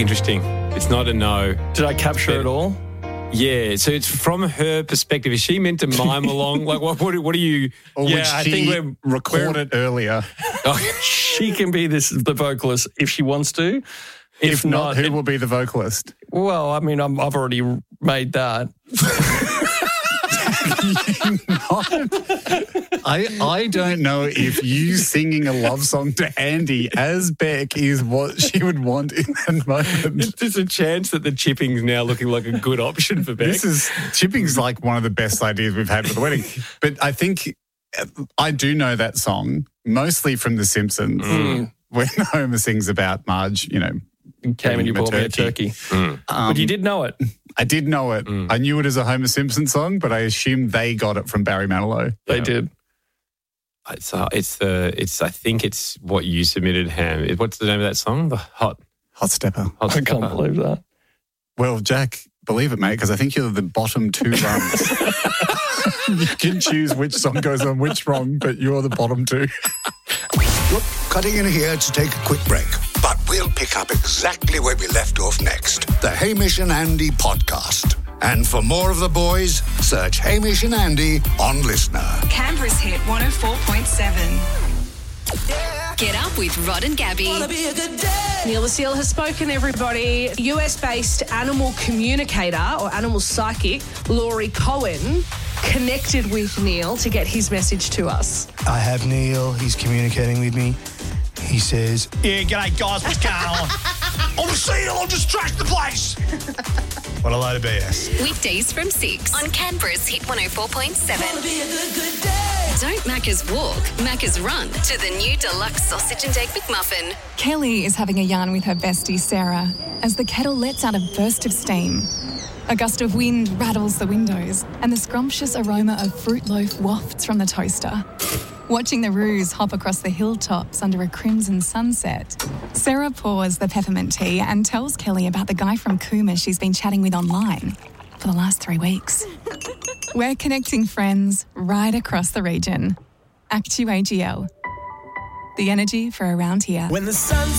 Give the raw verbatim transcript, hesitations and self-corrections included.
interesting. It's not a no. Did I capture it all? Yeah, so it's from her perspective. Is she meant to mime along? Like, what? What, what are you? Or Yeah, would I she think we're- record we're- it earlier? She can be this the vocalist if she wants to. If, If not, who it- will be the vocalist? well, I mean, I'm, I've already made that. I I don't know if you singing a love song to Andy as Beck is what she would want in that moment. There's a chance that the chipping's now looking like a good option for Beck. This is chipping's like one of the best ideas we've had for the wedding. But I think I do know that song mostly from The Simpsons Mm. when Homer sings about Marge, you know. Came and you giving bought him me a turkey. Mm. Um, But you did know it. I did know it. Mm. I knew it as a Homer Simpson song, but I assumed they got it from Barry Manilow. They Yeah. did. It's uh, it's the it's I think it's what you submitted, Ham. It- What's the name of that song? The hot Hot Stepper. hot. I can't believe that. Well, Jack, believe it, mate, because I think you're the bottom two rungs. You can choose which song goes on which rung, but you're the bottom two. Look, cutting in here to take a quick break, but we'll pick up exactly where we left off next. The Hamish and Andy podcast. And for more of the boys, search Hamish and Andy on Listener. Canberra's hit one oh four point seven. Get up with Rod and Gabby. Neil the Seal has spoken, everybody. U S-based animal communicator or animal psychic Laurie Cohen connected with Neil to get his message to us. I have Neil. He's communicating with me. He says, Yeah, g'day guys, what's going on? I'm a seal, I'll just trash the place. What a load of B S. Weekdays from six on Canberra's hit one oh four point seven. Don't Macca's walk, Macca's run to the new deluxe sausage and egg McMuffin. Kelly is having a yarn with her bestie Sarah as the kettle lets out a burst of steam. A gust of wind rattles the windows and the scrumptious aroma of fruit loaf wafts from the toaster. Watching the roos hop across the hilltops under a crimson sunset, Sarah pours the peppermint tea and tells Kelly about the guy from Cooma she's been chatting with online for the last three weeks. We're connecting friends right across the region. Actu A G L. The energy for around here. When the sun's